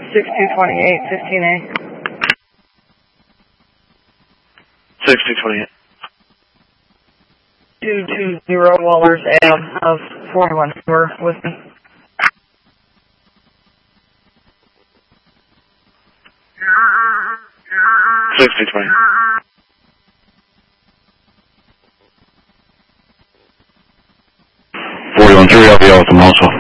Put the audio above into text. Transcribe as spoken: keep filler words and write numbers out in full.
six two twenty-eight, fifteen A. six two twenty-eight. two two zero Wallers Ave of forty-one sewer with me. six two twenty. forty-one three, I'll be out with them also.